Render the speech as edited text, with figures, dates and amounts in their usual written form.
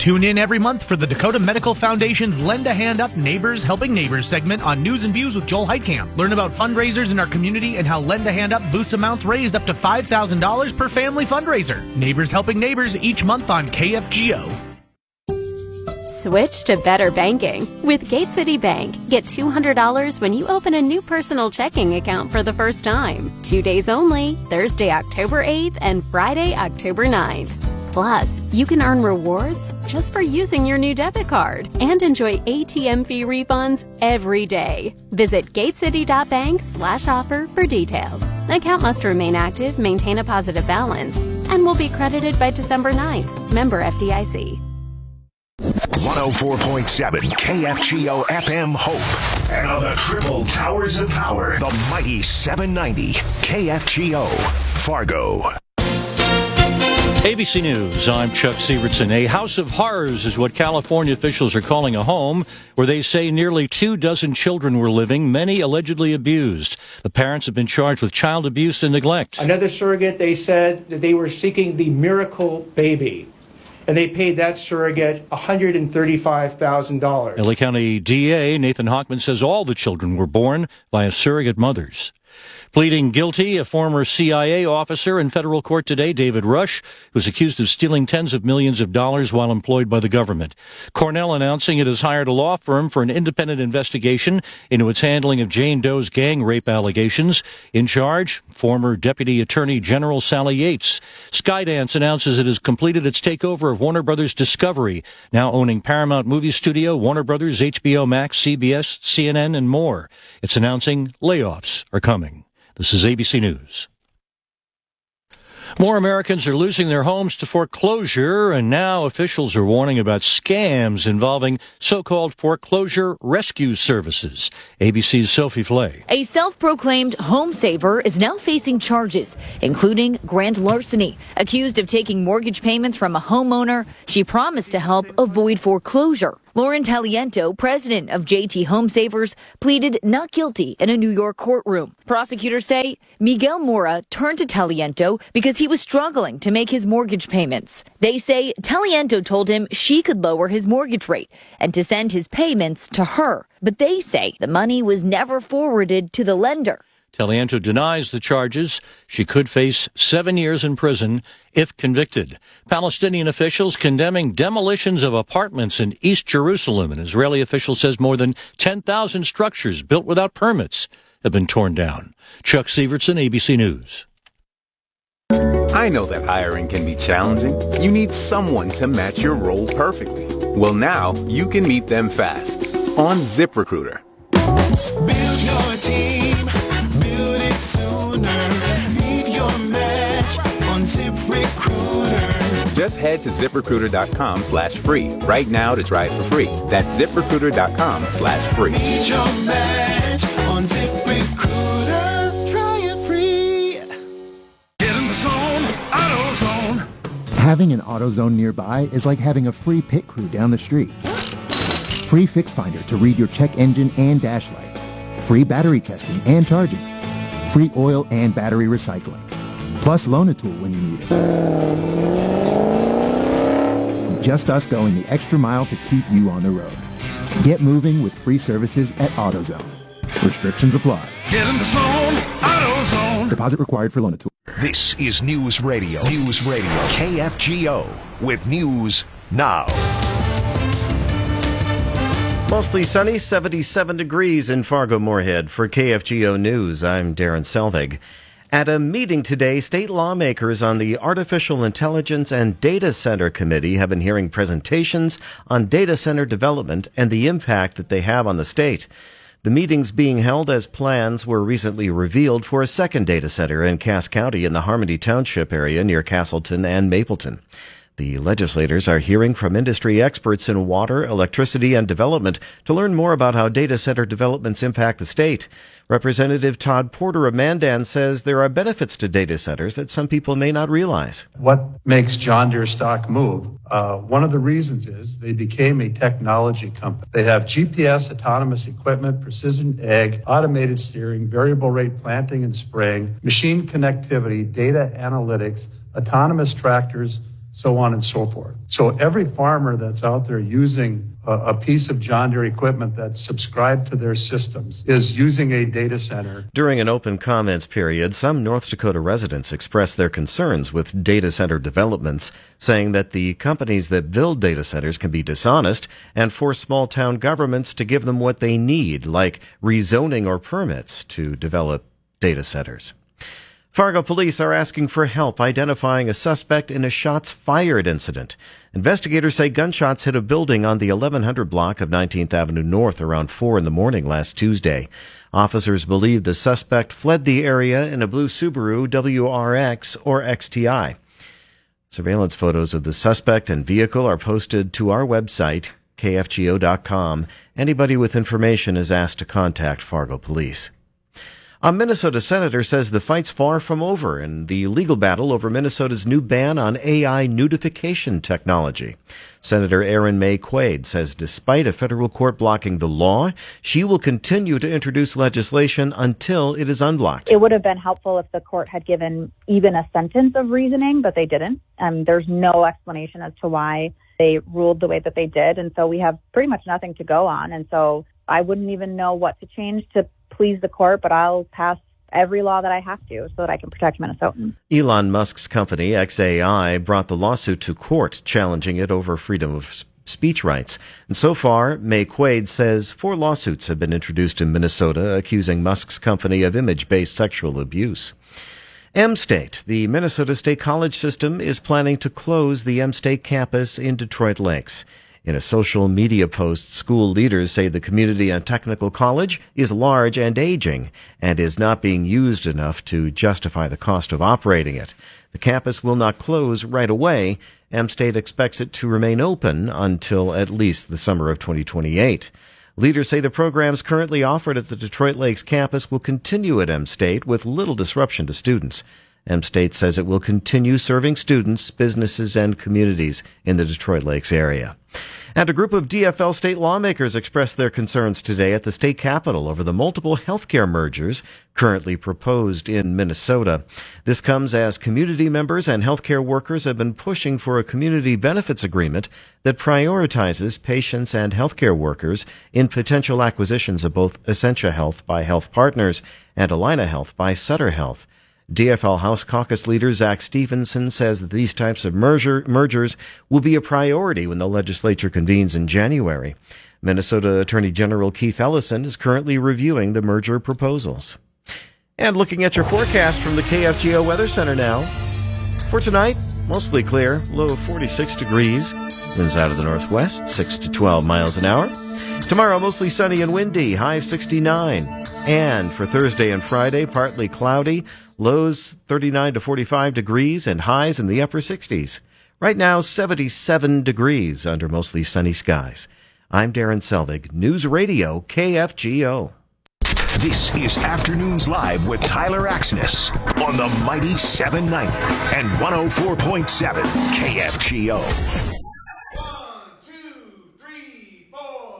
Tune in every month for the Dakota Medical Foundation's Lend a Hand Up Neighbors Helping Neighbors segment on News and Views with Joel Heitkamp. Learn about fundraisers in our community and how Lend a Hand Up boosts amounts raised up to $5,000 per family fundraiser. Neighbors Helping Neighbors each month on KFGO. Switch to better banking. With Gate City Bank, get $200 when you open a new personal checking account for the first time. 2 days only, Thursday, October 8th and Friday, October 9th. Plus, you can earn rewards just for using your new debit card and enjoy ATM fee refunds every day. Visit gatecity.bank/offer for details. Account must remain active, maintain a positive balance, and will be credited by December 9th. Member FDIC. 104.7 KFGO FM Hope. And on the triple towers of power, the mighty 790 KFGO Fargo. ABC News, I'm Chuck Sievertson. A house of horrors is what California officials are calling a home where they say nearly 24 children were living, many allegedly abused. The parents have been charged with child abuse and neglect. Another surrogate, they said that they were seeking the miracle baby, and they paid that surrogate $135,000. LA County DA Nathan Hochman says all the children were born via surrogate mothers. Pleading guilty, a former CIA officer in federal court today, David Rush, who's accused of stealing tens of millions of dollars while employed by the government. Cornell announcing it has hired a law firm for an independent investigation into its handling of Jane Doe's gang rape allegations. In charge, former Deputy Attorney General Sally Yates. Skydance announces it has completed its takeover of Warner Brothers Discovery, now owning Paramount Movie Studio, Warner Brothers, HBO Max, CBS, CNN, and more. It's announcing layoffs are coming. This is ABC News. More Americans are losing their homes to foreclosure, and now officials are warning about scams involving so-called foreclosure rescue services. ABC's Sophie Flay. A self-proclaimed home saver is now facing charges, including grand larceny. Accused of taking mortgage payments from a homeowner she promised to help avoid foreclosure. Lauren Taliento, president of JT Home Savers, pleaded not guilty in a New York courtroom. Prosecutors say Miguel Mora turned to Taliento because he was struggling to make his mortgage payments. They say Taliento told him she could lower his mortgage rate and to send his payments to her. But they say the money was never forwarded to the lender. Taliento denies the charges. She could face 7 years in prison if convicted. Palestinian officials condemning demolitions of apartments in East Jerusalem. An Israeli official says more than 10,000 structures built without permits have been torn down. Chuck Sievertson, ABC News. I know that hiring can be challenging. You need someone to match your role perfectly. Well, now you can meet them fast on ZipRecruiter. Build your team. Build it sooner. Meet your match on ZipRecruiter. Just head to ZipRecruiter.com/free right now to try it for free. That's ZipRecruiter.com/free. Meet your match on ZipRecruiter. Try it free. Get in the zone, AutoZone. Having an AutoZone nearby is like having a free pit crew down the street. Free Fix Finder to read your check engine and dash lights. Free battery testing and charging. Free oil and battery recycling. Plus Loan-A-Tool when you need it. Just us going the extra mile to keep you on the road. Get moving with free services at AutoZone. Restrictions apply. Get in the zone, AutoZone. Deposit required for Loan-A-Tool. This is News Radio. News Radio. KFGO with News Now. Mostly sunny, 77 degrees in Fargo-Moorhead. For KFGO News, I'm Darren Selvig. At a meeting today, state lawmakers on the Artificial Intelligence and Data Center Committee have been hearing presentations on data center development and the impact that they have on the state. The meeting's being held as plans were recently revealed for a second data center in Cass County in the Harmony Township area near Castleton and Mapleton. The legislators are hearing from industry experts in water, electricity, and development to learn more about how data center developments impact the state. Representative Todd Porter of Mandan says there are benefits to data centers that some people may not realize. What makes John Deere stock move? One of the reasons is they became a technology company. They have GPS, autonomous equipment, precision ag, automated steering, variable rate planting and spraying, machine connectivity, data analytics, autonomous tractors, so on and so forth. So every farmer that's out there using a piece of John Deere equipment that's subscribed to their systems is using a data center. During an open comments period, some North Dakota residents expressed their concerns with data center developments, saying that the companies that build data centers can be dishonest and force small town governments to give them what they need, like rezoning or permits to develop data centers. Fargo police are asking for help identifying a suspect in a shots fired incident. Investigators say gunshots hit a building on the 1100 block of 19th Avenue North around 4 in the morning last Tuesday. Officers believe the suspect fled the area in a blue Subaru WRX or XTI. Surveillance photos of the suspect and vehicle are posted to our website, kfgo.com. Anybody with information is asked to contact Fargo police. A Minnesota senator says the fight's far from over in the legal battle over Minnesota's new ban on AI nudification technology. Senator Erin May Quaid says despite a federal court blocking the law, she will continue to introduce legislation until it is unblocked. It would have been helpful if the court had given even a sentence of reasoning, but they didn't. There's no explanation as to why they ruled the way that they did, and so we have pretty much nothing to go on. And so I wouldn't even know what to change to please the court, but I'll pass every law that I have to so that I can protect Minnesotans. Elon Musk's company, XAI, brought the lawsuit to court, challenging it over freedom of speech rights. And so far, May Quaid says 4 lawsuits have been introduced in Minnesota accusing Musk's company of image-based sexual abuse. M-State, the Minnesota State College system, is planning to close the M-State campus in Detroit Lakes. In a social media post, school leaders say the community and technical college is large and aging and is not being used enough to justify the cost of operating it. The campus will not close right away. M-State expects it to remain open until at least the summer of 2028. Leaders say the programs currently offered at the Detroit Lakes campus will continue at M-State with little disruption to students. M-State says it will continue serving students, businesses, and communities in the Detroit Lakes area. And a group of DFL state lawmakers expressed their concerns today at the state capitol over the multiple healthcare mergers currently proposed in Minnesota. This comes as community members and healthcare workers have been pushing for a community benefits agreement that prioritizes patients and healthcare workers in potential acquisitions of both Essentia Health by Health Partners and Allina Health by Sutter Health. DFL House Caucus leader Zach Stevenson says that these types of mergers will be a priority when the legislature convenes in January. Minnesota Attorney General Keith Ellison is currently reviewing the merger proposals. And looking at your forecast from the KFGO Weather Center now. For tonight, mostly clear, low of 46 degrees. Winds out of the northwest, 6 to 12 miles an hour. Tomorrow, mostly sunny and windy, high of 69. And for Thursday and Friday, partly cloudy, lows 39 to 45 degrees and highs in the upper 60s. Right now, 77 degrees under mostly sunny skies. I'm Darren Selvig, News Radio KFGO. This is Afternoons Live with Tyler Axness on the Mighty 790 and 104.7 KFGO.